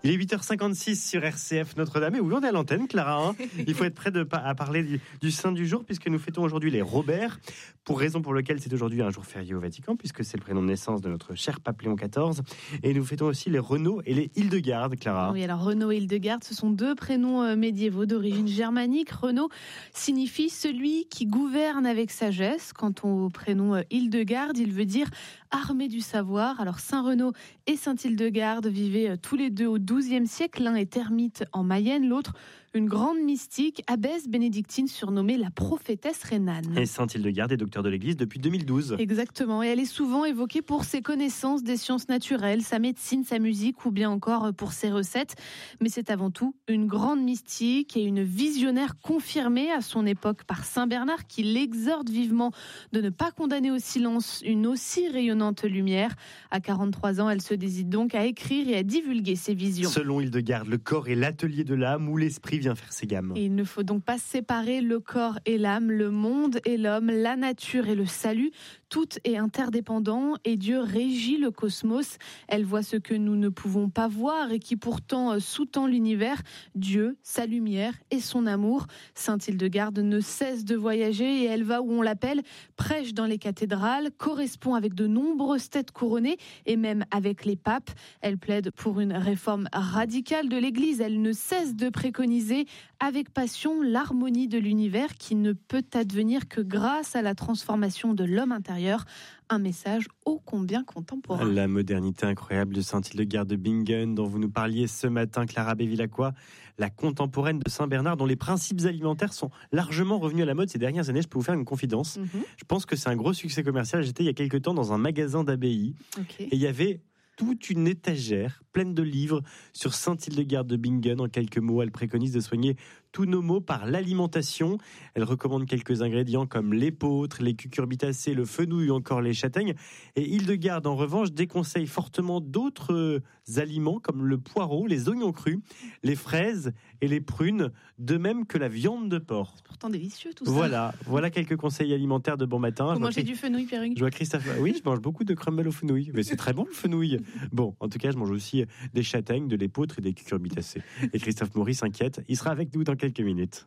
Il est 8h56 sur RCF Notre-Dame. Et oui, on est à l'antenne, Clara. Il faut être prêt à parler du saint du jour, puisque nous fêtons aujourd'hui les Robert, pour raison pour laquelle c'est aujourd'hui un jour férié au Vatican, puisque c'est le prénom de naissance de notre cher pape Léon XIV. Et nous fêtons aussi les Renaud et les Hildegarde, Clara. Oui, alors Renaud et Hildegarde, ce sont deux prénoms médiévaux d'origine germanique. Renaud signifie celui qui gouverne avec sagesse. Quant au prénom Hildegarde, il veut dire armé du savoir. Alors Saint Renaud et Saint Hildegarde vivaient tous les deux au XIIe siècle. L'un est ermite en Mayenne, l'autre une grande mystique, abbesse bénédictine surnommée la prophétesse rhénane. Et Saint Hildegarde est docteur de l'Église depuis 2012. Exactement, et elle est souvent évoquée pour ses connaissances des sciences naturelles, sa médecine, sa musique ou bien encore pour ses recettes. Mais c'est avant tout une grande mystique et une visionnaire confirmée à son époque par Saint Bernard qui l'exhorte vivement de ne pas condamner au silence une aussi rayonnante lumière. À 43 ans, elle se décide donc à écrire et à divulguer ses visions. Selon Hildegarde, le corps est l'atelier de l'âme où l'esprit vient faire ses gammes. Et il ne faut donc pas séparer le corps et l'âme, le monde et l'homme, la nature et le salut. Tout est interdépendant et Dieu régit le cosmos. Elle voit ce que nous ne pouvons pas voir et qui pourtant sous-tend l'univers, Dieu, sa lumière et son amour. Sainte Hildegarde ne cesse de voyager et elle va où on l'appelle, prêche dans les cathédrales, correspond avec de nombreuses têtes couronnées et même avec les papes. Elle plaide pour une réforme radicale de l'Église. Elle ne cesse de préconiser avec passion l'harmonie de l'univers qui ne peut advenir que grâce à la transformation de l'homme intérieur. Un message ô combien contemporain. La modernité incroyable de Saint Hildegarde de Bingen dont vous nous parliez ce matin, Clara Bevilacqua, la contemporaine de Saint Bernard dont les principes alimentaires sont largement revenus à la mode ces dernières années. Je peux vous faire une confidence. Je pense que c'est un gros succès commercial. J'étais il y a quelques temps dans un magasin d'abbaye et il y avait toute une étagère pleine de livres sur Saint Hildegarde de Bingen. En quelques mots, elle préconise de soigner tous nos maux par l'alimentation. Elle recommande quelques ingrédients comme l'épeautre, les cucurbitacées, le fenouil ou encore les châtaignes. Et Hildegarde, en revanche, déconseille fortement d'autres aliments comme le poireau, les oignons crus, les fraises et les prunes, de même que la viande de porc. C'est pourtant délicieux tout ça. Voilà quelques conseils alimentaires de bon matin. Vous mangez du fenouil, Pierrick ? Je vois Christophe. Oui, je mange beaucoup de crumble au fenouil. Mais c'est très bon le fenouil. Bon, en tout cas, je mange aussi des châtaignes, de l'épeautre et des cucurbitacées. Et Christophe Maury s'inquiète. Il sera avec nous dans quelques minutes.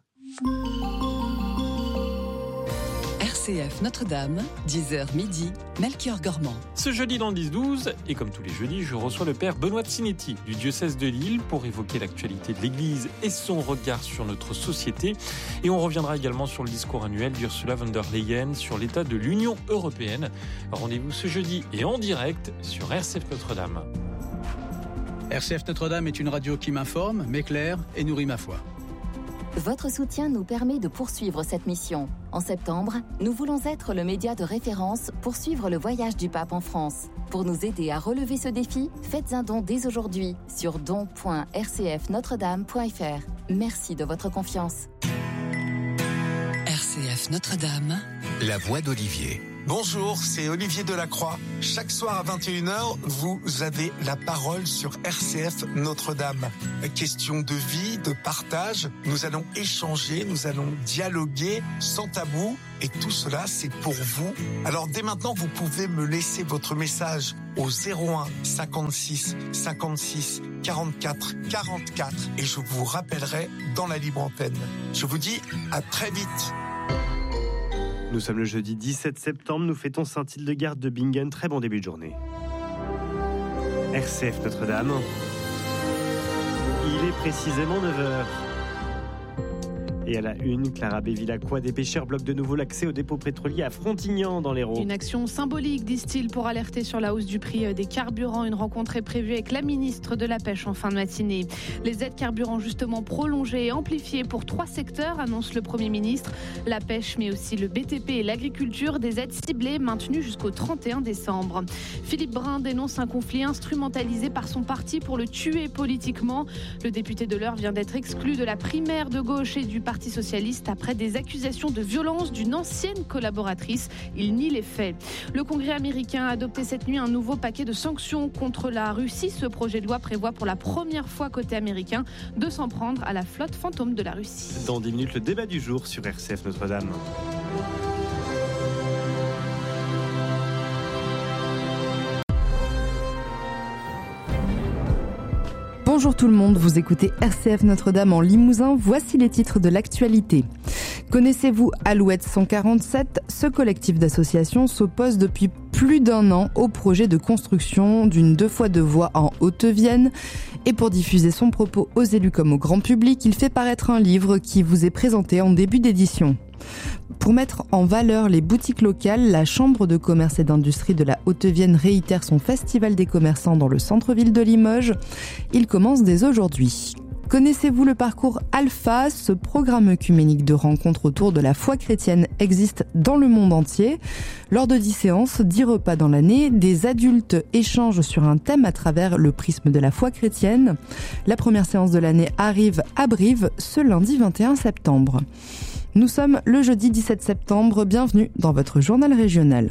RCF Notre-Dame, 10h midi, Melchior Gormand. Ce jeudi dans le 10-12, et comme tous les jeudis, je reçois le père Benoît Tsinetti du diocèse de Lille pour évoquer l'actualité de l'Église et son regard sur notre société. Et on reviendra également sur le discours annuel d'Ursula von der Leyen sur l'état de l'Union européenne. Rendez-vous ce jeudi et en direct sur RCF Notre-Dame. RCF Notre-Dame est une radio qui m'informe, m'éclaire et nourrit ma foi. Votre soutien nous permet de poursuivre cette mission. En septembre, nous voulons être le média de référence pour suivre le voyage du pape en France. Pour nous aider à relever ce défi, faites un don dès aujourd'hui sur don.rcfnotredame.fr. Merci de votre confiance. RCF Notre-Dame, la voix d'Olivier. Bonjour, c'est Olivier Delacroix. Chaque soir à 21h, vous avez la parole sur RCF Notre-Dame. Question de vie, de partage. Nous allons échanger, nous allons dialoguer sans tabou. Et tout cela, c'est pour vous. Alors dès maintenant, vous pouvez me laisser votre message au 01 56 56 44 44 et je vous rappellerai dans la libre antenne. Je vous dis à très vite. Nous sommes le jeudi 17 septembre, nous fêtons Saint Hildegarde de Bingen. Très bon début de journée. RCF Notre-Dame. Il est précisément 9h. Et à la une, Clara Bevilacqua, des pêcheurs bloquent de nouveau l'accès au dépôt pétrolier à Frontignan dans l'Hérault. Une action symbolique, disent-ils, pour alerter sur la hausse du prix des carburants. Une rencontre est prévue avec la ministre de la Pêche en fin de matinée. Les aides carburants justement prolongées et amplifiées pour 3 secteurs, annonce le Premier ministre. La pêche, mais aussi le BTP et l'agriculture, des aides ciblées maintenues jusqu'au 31 décembre. Philippe Brun dénonce un conflit instrumentalisé par son parti pour le tuer politiquement. Le député de l'Eure vient d'être exclu de la primaire de gauche et du Parti socialiste après des accusations de violence d'une ancienne collaboratrice. Il nie les faits. Le Congrès américain a adopté cette nuit un nouveau paquet de sanctions contre la Russie. Ce projet de loi prévoit pour la première fois côté américain de s'en prendre à la flotte fantôme de la Russie. Dans 10 minutes, le débat du jour sur RCF Notre-Dame. Bonjour tout le monde, vous écoutez RCF Notre-Dame en Limousin, voici les titres de l'actualité. Connaissez-vous Alouette 147 ? Ce collectif d'associations s'oppose depuis plus d'1 an au projet de construction d'une 2x2 voies en Haute-Vienne. Et pour diffuser son propos aux élus comme au grand public, il fait paraître un livre qui vous est présenté en début d'édition. Pour mettre en valeur les boutiques locales, la Chambre de commerce et d'industrie de la Haute-Vienne réitère son festival des commerçants dans le centre-ville de Limoges. Il commence dès aujourd'hui. Connaissez-vous le parcours Alpha ? Ce programme œcuménique de rencontres autour de la foi chrétienne existe dans le monde entier. Lors de 10 séances, 10 repas dans l'année, des adultes échangent sur un thème à travers le prisme de la foi chrétienne. La première séance de l'année arrive à Brive ce lundi 21 septembre. Nous sommes le jeudi 17 septembre, bienvenue dans votre journal régional.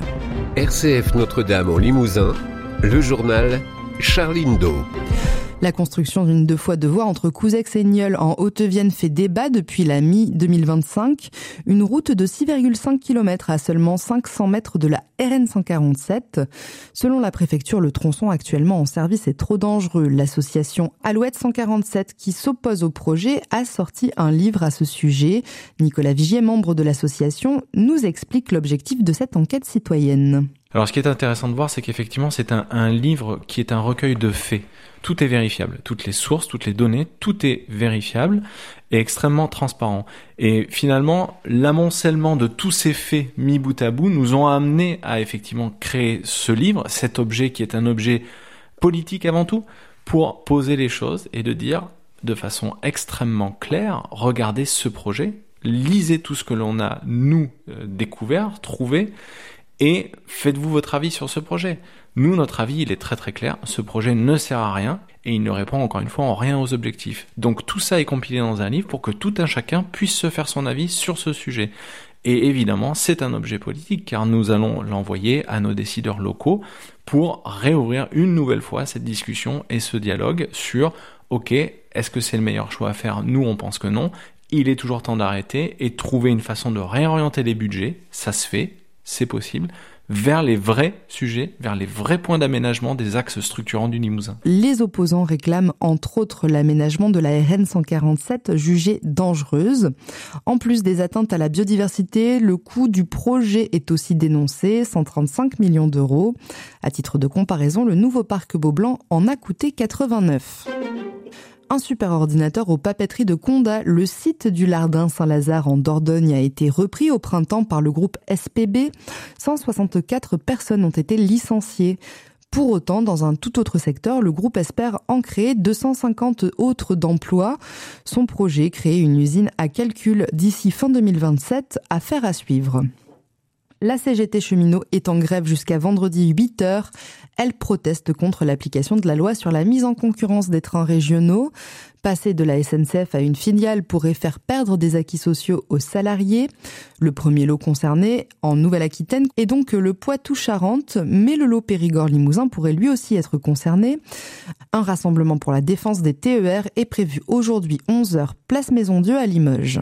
RCF Notre-Dame en Limousin, le journal Charline Do. La construction d'une 2x2 voies entre Couzex et Nieul en Haute-Vienne fait débat depuis la mi-2025. Une route de 6,5 km à seulement 500 mètres de la RN 147. Selon la préfecture, le tronçon actuellement en service est trop dangereux. L'association Alouette 147 qui s'oppose au projet a sorti un livre à ce sujet. Nicolas Vigier, membre de l'association, nous explique l'objectif de cette enquête citoyenne. Alors ce qui est intéressant de voir, c'est qu'effectivement c'est un livre qui est un recueil de faits. Tout est vérifiable, toutes les sources, toutes les données, tout est vérifiable et extrêmement transparent. Et finalement, l'amoncellement de tous ces faits mis bout à bout nous ont amené à effectivement créer ce livre, cet objet qui est un objet politique avant tout, pour poser les choses et de dire de façon extrêmement claire, regardez ce projet, lisez tout ce que l'on a, nous, découvert, trouvé, et faites-vous votre avis sur ce projet. Nous, notre avis, il est très très clair. Ce projet ne sert à rien et il ne répond encore une fois en rien aux objectifs. Donc tout ça est compilé dans un livre pour que tout un chacun puisse se faire son avis sur ce sujet. Et évidemment, c'est un objet politique car nous allons l'envoyer à nos décideurs locaux pour réouvrir une nouvelle fois cette discussion et ce dialogue sur « Ok, est-ce que c'est le meilleur choix à faire ? Nous, on pense que non. Il est toujours temps d'arrêter et trouver une façon de réorienter les budgets. Ça se fait. C'est possible, vers les vrais sujets, vers les vrais points d'aménagement des axes structurants du Limousin. Les opposants réclament entre autres l'aménagement de la RN 147 jugée dangereuse. En plus des atteintes à la biodiversité, le coût du projet est aussi dénoncé, 135 millions d'euros. À titre de comparaison, le nouveau parc Beaublanc en a coûté 89. Un superordinateur aux papeteries de Condat, le site du Lardin Saint-Lazare en Dordogne a été repris au printemps par le groupe SPB. 164 personnes ont été licenciées. Pour autant, dans un tout autre secteur, le groupe espère en créer 250 autres d'emplois. Son projet, créer une usine à calcul d'ici fin 2027, affaire à suivre. La CGT cheminot est en grève jusqu'à vendredi 8h. Elle proteste contre l'application de la loi sur la mise en concurrence des trains régionaux. Passer de la SNCF à une filiale pourrait faire perdre des acquis sociaux aux salariés. Le premier lot concerné, en Nouvelle-Aquitaine, est donc le Poitou-Charentes, mais le lot Périgord-Limousin pourrait lui aussi être concerné. Un rassemblement pour la défense des TER est prévu aujourd'hui 11h, place Maison-Dieu à Limoges.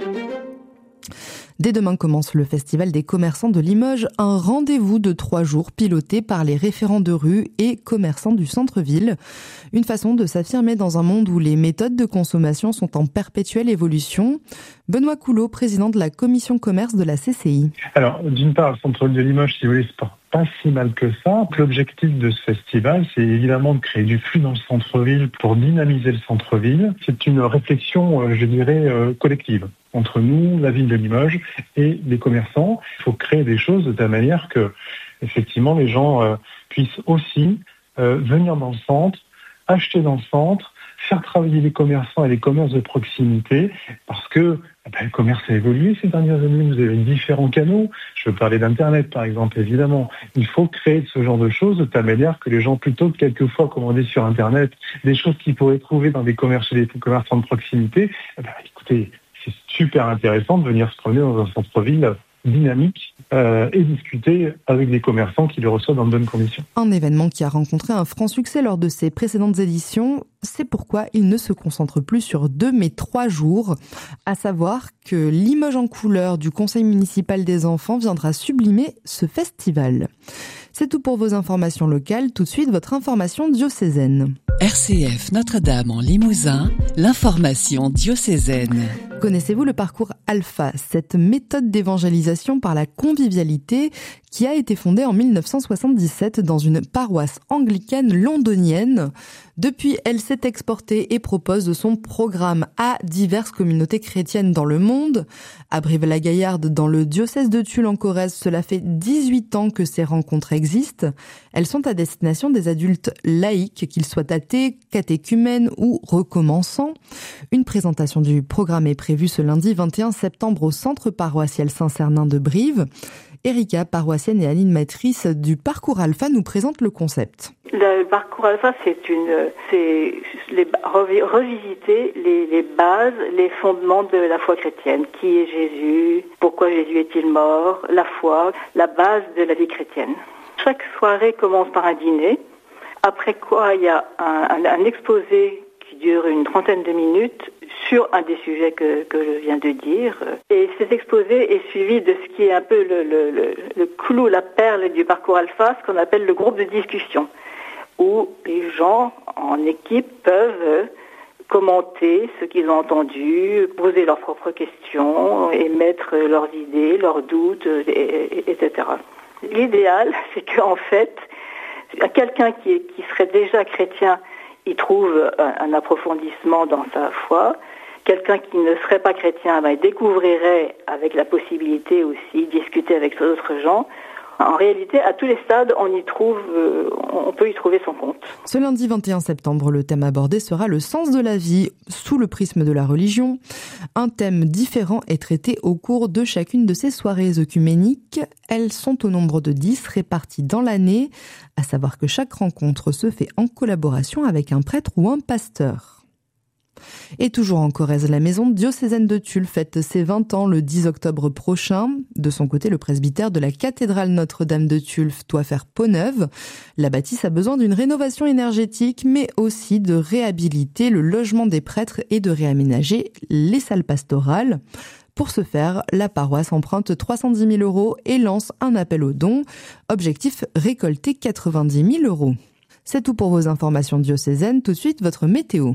Dès demain commence le Festival des commerçants de Limoges, un rendez-vous de 3 jours piloté par les référents de rue et commerçants du centre-ville. Une façon de s'affirmer dans un monde où les méthodes de consommation sont en perpétuelle évolution. Benoît Coulot, président de la commission commerce de la CCI. Alors, d'une part, le centre-ville de Limoges, si vous voulez, c'est pas si mal que ça. L'objectif de ce festival, c'est évidemment de créer du flux dans le centre-ville pour dynamiser le centre-ville. C'est une réflexion, je dirais, collective entre nous, la ville de Limoges et les commerçants. Il faut créer des choses de telle manière que, effectivement, les gens puissent aussi venir dans le centre, acheter dans le centre, faire travailler les commerçants et les commerces de proximité, parce que le commerce a évolué ces dernières années, vous avez différents canaux. Je veux parler d'Internet, par exemple, évidemment. Il faut créer ce genre de choses de telle manière que les gens, plutôt que quelquefois commander sur Internet des choses qu'ils pourraient trouver dans des commerces et des commerçants de proximité, écoutez, c'est super intéressant de venir se promener dans un centre-ville dynamique et discuter avec des commerçants qui le reçoivent dans de bonnes conditions. Un événement qui a rencontré un franc succès lors de ses précédentes éditions. C'est pourquoi il ne se concentre plus sur 2 mais 3 jours. À savoir que Limoges en couleur du Conseil municipal des enfants viendra sublimer ce festival. C'est tout pour vos informations locales. Tout de suite, votre information diocésaine. RCF Notre-Dame en Limousin, l'information diocésaine. Connaissez-vous le parcours Alpha, cette méthode d'évangélisation par la convivialité qui a été fondée en 1977 dans une paroisse anglicane londonienne. Depuis, elle s'est exportée et propose son programme à diverses communautés chrétiennes dans le monde. À Brive-la-Gaillarde, dans le diocèse de Tulle en Corrèze, cela fait 18 ans que ces rencontres existent. Elles sont à destination des adultes laïcs, qu'ils soient athées, catéchumènes ou recommençants. Une présentation du programme est prévue ce lundi 21 septembre au centre paroissial Saint-Cernin de Brive. Erika, paroissienne et animatrice du Parcours Alpha, nous présente le concept. Le Parcours Alpha, c'est revisiter les bases, les fondements de la foi chrétienne. Qui est Jésus? Pourquoi Jésus est-il mort? La foi, la base de la vie chrétienne. Chaque soirée commence par un dîner, après quoi il y a un exposé qui dure une trentaine de minutes sur un des sujets que je viens de dire. Et cet exposé est suivi de ce qui est un peu le clou, la perle du Parcours Alpha, ce qu'on appelle le groupe de discussion, où les gens en équipe peuvent commenter ce qu'ils ont entendu, poser leurs propres questions, émettre leurs idées, leurs doutes, etc. L'idéal, c'est qu'en fait, quelqu'un qui serait déjà chrétien, il trouve un approfondissement dans sa foi. Quelqu'un qui ne serait pas chrétien, il découvrirait avec la possibilité aussi de discuter avec d'autres gens. En réalité, à tous les stades, on peut y trouver son compte. Ce lundi 21 septembre, le thème abordé sera le sens de la vie sous le prisme de la religion. Un thème différent est traité au cours de chacune de ces soirées œcuméniques. Elles sont au nombre de 10 réparties dans l'année, à savoir que chaque rencontre se fait en collaboration avec un prêtre ou un pasteur. Et toujours en Corrèze, la maison diocésaine de Tulle fête ses 20 ans le 10 octobre prochain. De son côté, le presbytère de la cathédrale Notre-Dame de Tulle doit faire peau neuve. La bâtisse a besoin d'une rénovation énergétique, mais aussi de réhabiliter le logement des prêtres et de réaménager les salles pastorales. Pour ce faire, la paroisse emprunte 310 000 € et lance un appel aux dons. Objectif, récolter 90 000 €. C'est tout pour vos informations diocésaines. Tout de suite, votre météo.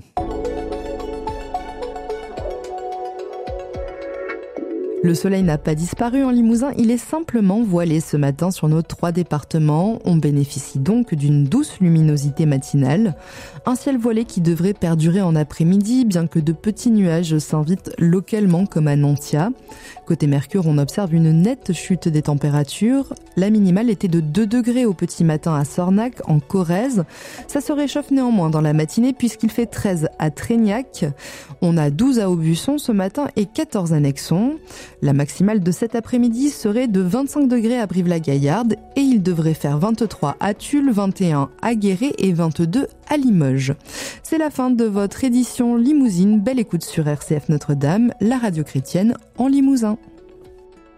Le soleil n'a pas disparu en Limousin, il est simplement voilé ce matin sur nos 3 départements. On bénéficie donc d'une douce luminosité matinale. Un ciel voilé qui devrait perdurer en après-midi, bien que de petits nuages s'invitent localement comme à Nantia. Côté Mercure, on observe une nette chute des températures. La minimale était de 2 degrés au petit matin à Sornac, en Corrèze. Ça se réchauffe néanmoins dans la matinée puisqu'il fait 13 à Tréignac. On a 12 à Aubusson ce matin et 14 à Nexon. La maximale de cet après-midi serait de 25 degrés à Brive-la-Gaillarde et il devrait faire 23 à Tulle, 21 à Guéret et 22 à Limoges. C'est la fin de votre édition limousine. Belle écoute sur RCF Notre-Dame, la radio chrétienne en Limousin.